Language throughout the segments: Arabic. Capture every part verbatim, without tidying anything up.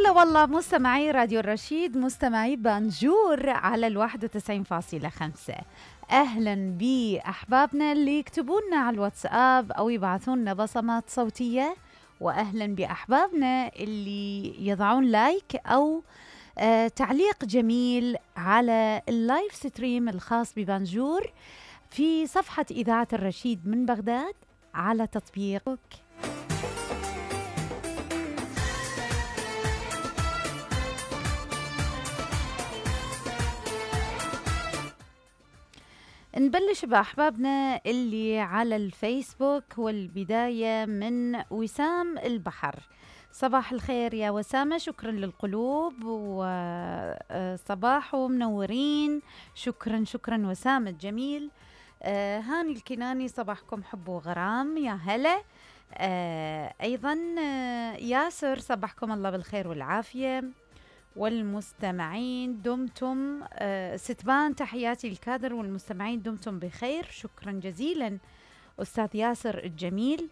هلا والله مستمعي راديو الرشيد، مستمعي بانجور على الواحد وتسعين فاصلة خمسة. أهلا بأحبابنا اللي يكتبون لنا على الواتساب أو يبعثون لنا بصمات صوتية، وأهلا بأحبابنا اللي يضعون لايك أو آه تعليق جميل على اللايف ستريم الخاص ببانجور في صفحة إذاعة الرشيد من بغداد على تطبيق. نبلش بأحبابنا اللي على الفيسبوك، والبداية من وسام البحر. صباح الخير يا وسامة، شكرا للقلوب وصباح ومنورين. شكرا شكرا وسامة جميل. آه هاني الكناني، صباحكم حب وغرام، يا هلا. آه أيضا آه ياسر، صباحكم الله بالخير والعافية. والمستمعين دمتم آه ستبان، تحياتي الكادر والمستمعين دمتم بخير، شكرا جزيلا أستاذ ياسر الجميل.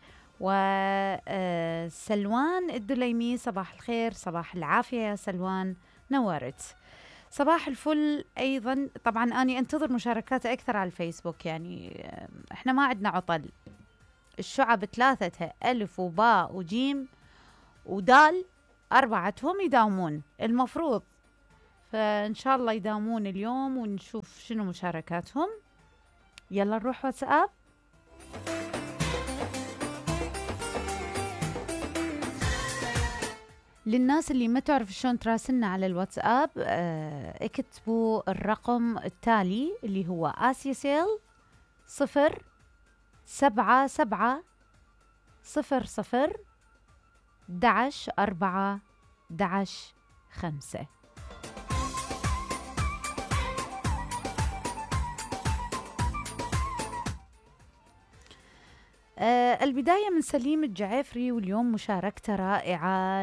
وسلوان الدليمي، صباح الخير صباح العافية يا سلوان، نورت. صباح الفل أيضا. طبعا أنا أنتظر مشاركات أكثر على الفيسبوك، يعني إحنا ما عندنا عطل. الشعب ثلاثتها ألف وباء وجيم ودال، أربعتهم يداومون المفروض، فإن شاء الله يداومون اليوم ونشوف شنو مشاركاتهم. يلا نروح واتساب. للناس اللي ما تعرف شلون تراسلنا على الواتساب، اه اكتبوا الرقم التالي اللي هو آسيا سيل صفر سبعة سبعة صفر صفر دعش أربعة دعش خمسة. آه البداية من سليم الجعفري، واليوم مشاركته رائعة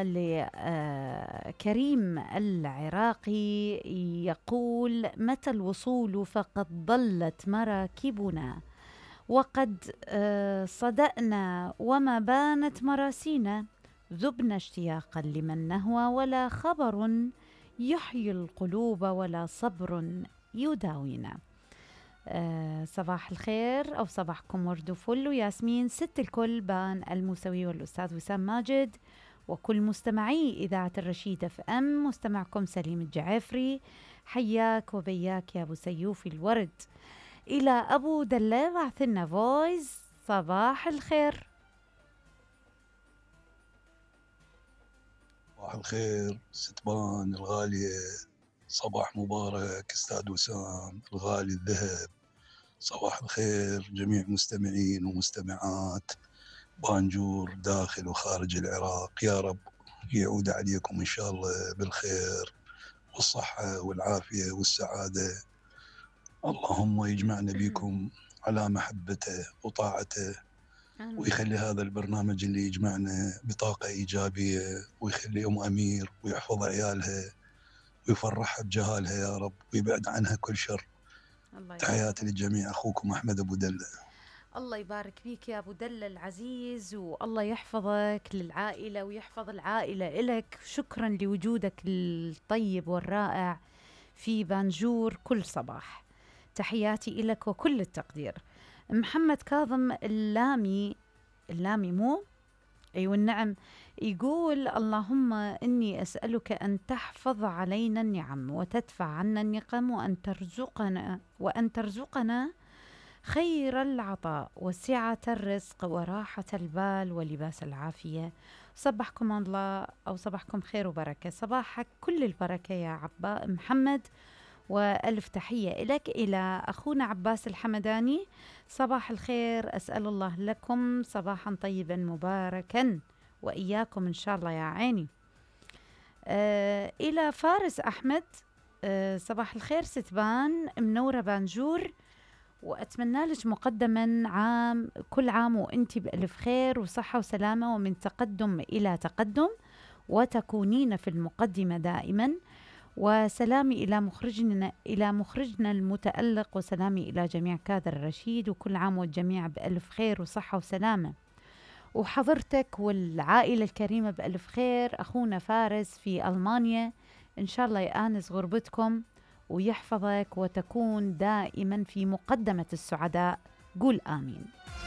لكريم آه العراقي، يقول: متى الوصول فقد ضلت مراكبنا، وقد آه صدأنا وما بانت مراسينا، ذبنا اشتياقا لمن نهوى، ولا خبر يحيي القلوب ولا صبر يداوينا. آه صباح الخير أو صباحكم ورد وفل وياسمين، ست الكل، بان الموسوي والأستاذ وسام ماجد وكل مستمعي إذاعة الرشيد اف ام. مستمعكم سليم الجعفري، حياك وبياك يا أبو سيوف الورد. إلى أبو دلة بعثلنا فويس. صباح الخير. صباح الخير ستبان الغالية، صباح مبارك أستاذ وسام الغالي الذهب. صباح الخير جميع مستمعين ومستمعات بانجور داخل وخارج العراق، يا رب يعود عليكم إن شاء الله بالخير والصحة والعافية والسعادة. اللهم يجمعنا بكم على محبته وطاعته، ويخلي هذا البرنامج اللي يجمعنا بطاقة إيجابية، ويخلي أم أمير ويحفظ عيالها ويفرحها بجهالها يا رب، ويبعد عنها كل شر. تحياتي للجميع، أخوكم أحمد أبو دلة. الله يبارك فيك يا أبو دلة العزيز، والله يحفظك للعائلة ويحفظ العائلة إلك. شكرا لوجودك الطيب والرائع في بانجور كل صباح. تحياتي إلك وكل التقدير. محمد كاظم اللامي، اللامي مو أيوة النعم، يقول: اللهم إني أسألك أن تحفظ علينا النعم وتدفع عنا النقم، وأن ترزقنا وأن ترزقنا خير العطاء وسعة الرزق وراحة البال ولباس العافية. صبحكم الله أو صبحكم خير وبركة. صباحك كل البركة يا عبا محمد، وألف تحية لك. إلى أخونا عباس الحمداني: صباح الخير، أسأل الله لكم صباحا طيبا مباركا وإياكم إن شاء الله يا عيني. آه إلى فارس أحمد: آه صباح الخير ستبان، منورة بانجور، وأتمنى لك مقدما عام كل عام وأنت بألف خير وصحة وسلامة، ومن تقدم إلى تقدم، وتكونين في المقدمة دائما. وسلامي إلى مخرجنا إلى مخرجنا المتألق، وسلامي إلى جميع كادر الرشيد، وكل عام والجميع بألف خير وصحة وسلامة. وحضرتك والعائلة الكريمة بألف خير. أخونا فارس في ألمانيا، إن شاء الله يآنس غربتكم ويحفظك وتكون دائما في مقدمة السعداء. قول آمين.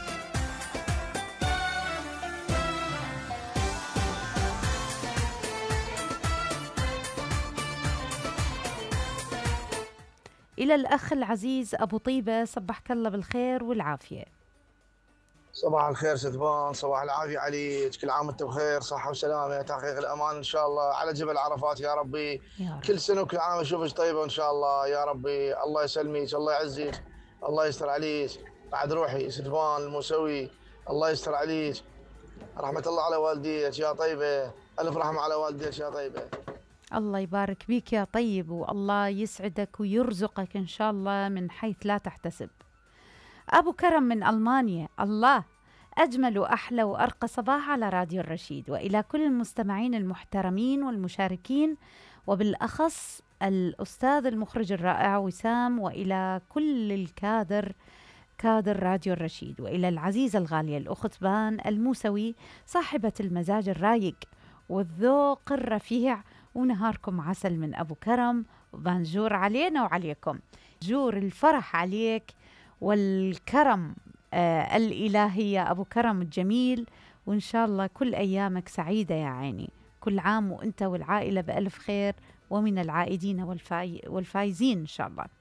إلى الأخ العزيز أبو طيبة، صبحك الله بالخير والعافية. صباح الخير ستبان، صباح العافية عليك، كل عام وانت بخير، صحة وسلامة، تحقيق الأمان إن شاء الله على جبل عرفات يا ربي. يا رب. كل سنة وكل عام أشوفك طيبة وإن شاء الله يا ربي. الله يسلمك، الله يعزك، الله يستر عليك. بعد روحي ستبان الموسوي، الله يستر عليك. رحمة الله على والديك يا طيبة، ألف رحمة على والديك يا طيبة. الله يبارك بيك يا طيب، والله يسعدك ويرزقك إن شاء الله من حيث لا تحتسب. أبو كرم من ألمانيا، الله أجمل وأحلى وأرقى صباح على راديو الرشيد، وإلى كل المستمعين المحترمين والمشاركين، وبالأخص الأستاذ المخرج الرائع وسام، وإلى كل الكادر كادر راديو الرشيد، وإلى العزيزة الغالية الأخت بان الموسوي صاحبة المزاج الرايق والذوق الرفيع. ونهاركم عسل من أبو كرم، وبانجور علينا وعليكم، جور الفرح عليك والكرم آه الإلهي يا أبو كرم الجميل. وإن شاء الله كل أيامك سعيدة يا عيني، كل عام وإنت والعائلة بألف خير، ومن العائدين والفاي والفايزين إن شاء الله.